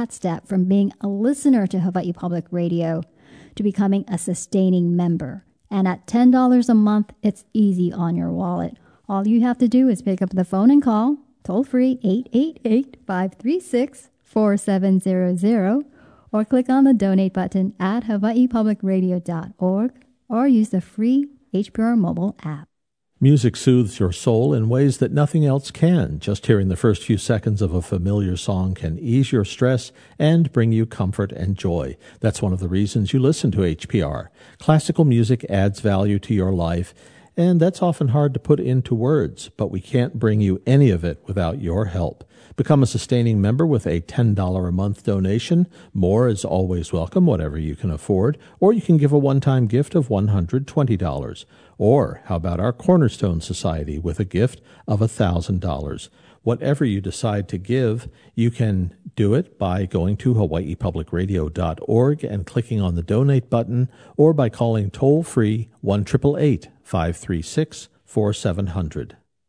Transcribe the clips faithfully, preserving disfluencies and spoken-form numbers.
that step from being a listener to Hawaii Public Radio to becoming a sustaining member. And at ten dollars a month, it's easy on your wallet. All you have to do is pick up the phone and call toll-free eight eight eight, five three six, four seven zero zero or click on the donate button at hawaii public radio dot org or use the free H P R mobile app. Music soothes your soul in ways that nothing else can. Just hearing the first few seconds of a familiar song can ease your stress and bring you comfort and joy. That's one of the reasons you listen to H P R. Classical music adds value to your life, and that's often hard to put into words, but we can't bring you any of it without your help. Become a sustaining member with a ten dollars a month donation. More is always welcome, whatever you can afford, or you can give a one-time gift of one hundred twenty dollars. Or how about our Cornerstone Society with a gift of one thousand dollars? Whatever you decide to give, you can do it by going to hawaii public radio dot org and clicking on the donate button, or by calling toll-free one eight eight eight, five three six, four seven zero zero.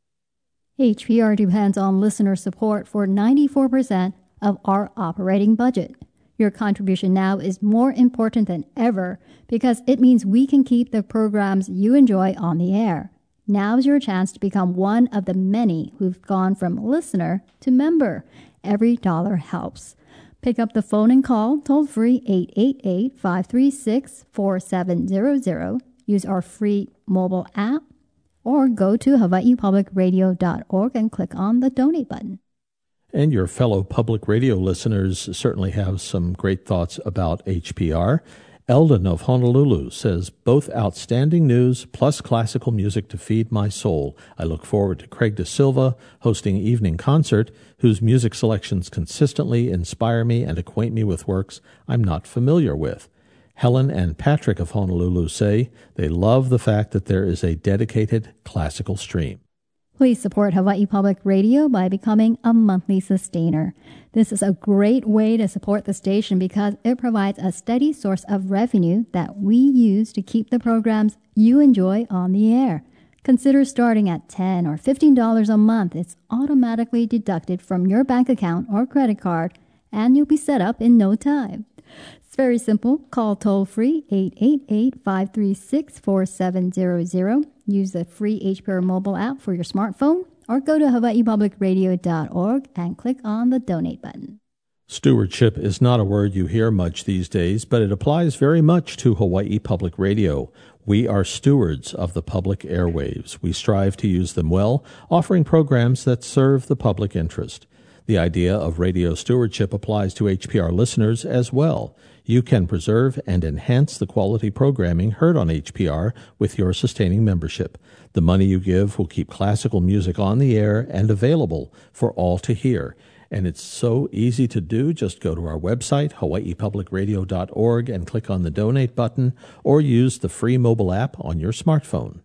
H P R depends on listener support for ninety-four percent of our operating budget. Your contribution now is more important than ever because it means we can keep the programs you enjoy on the air. Now's your chance to become one of the many who've gone from listener to member. Every dollar helps. Pick up the phone and call toll-free eight eight eight, five three six, four seven zero zero. Use our free mobile app or go to hawaii public radio dot org and click on the donate button. And your fellow public radio listeners certainly have some great thoughts about H P R. Eldon of Honolulu says, both outstanding news plus classical music to feed my soul. I look forward to Craig De Silva hosting Evening Concert, whose music selections consistently inspire me and acquaint me with works I'm not familiar with. Helen and Patrick of Honolulu say they love the fact that there is a dedicated classical stream. Please support Hawaii Public Radio by becoming a monthly sustainer. This is a great way to support the station because it provides a steady source of revenue that we use to keep the programs you enjoy on the air. Consider starting at ten dollars or fifteen dollars a month. It's automatically deducted from your bank account or credit card, and you'll be set up in no time. It's very simple. Call toll-free eight eight eight, five three six, four seven zero zero. Use the free H P R mobile app for your smartphone, or go to hawaii public radio dot org and click on the donate button. Stewardship is not a word you hear much these days, but it applies very much to Hawaii Public Radio. We are stewards of the public airwaves. We strive to use them well, offering programs that serve the public interest. The idea of radio stewardship applies to H P R listeners as well. You can preserve and enhance the quality programming heard on H P R with your sustaining membership. The money you give will keep classical music on the air and available for all to hear. And it's so easy to do. Just go to our website, hawaii public radio dot org, and click on the donate button, or use the free mobile app on your smartphone.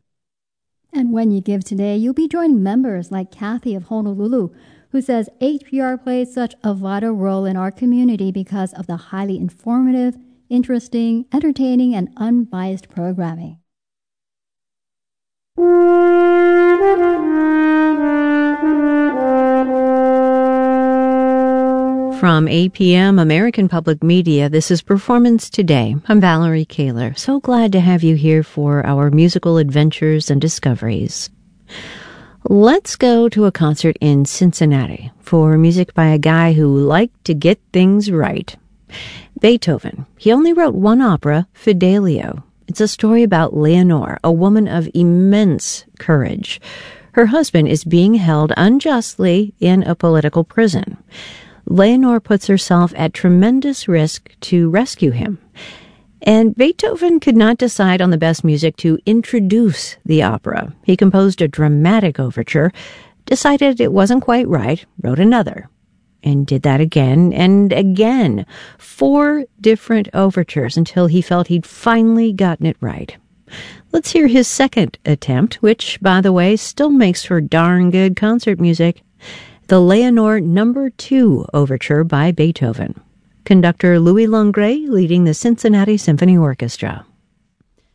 And when you give today, you'll be joining members like Kathy of Honolulu, who says H P R plays such a vital role in our community because of the highly informative, interesting, entertaining, and unbiased programming. From A P M American Public Media, this is Performance Today. I'm Valerie Kaler. So glad to have you here for our musical adventures and discoveries. Let's go to a concert in Cincinnati for music by a guy who liked to get things right. Beethoven. He only wrote one opera, Fidelio. It's a story about Leonore, a woman of immense courage. Her husband is being held unjustly in a political prison. Leonore puts herself at tremendous risk to rescue him. And Beethoven could not decide on the best music to introduce the opera. He composed a dramatic overture, decided it wasn't quite right, wrote another, and did that again and again. Four different overtures until he felt he'd finally gotten it right. Let's hear his second attempt, which, by the way, still makes for darn good concert music. The Leonore Number Two Overture by Beethoven. Conductor Louis Longret leading the Cincinnati Symphony Orchestra.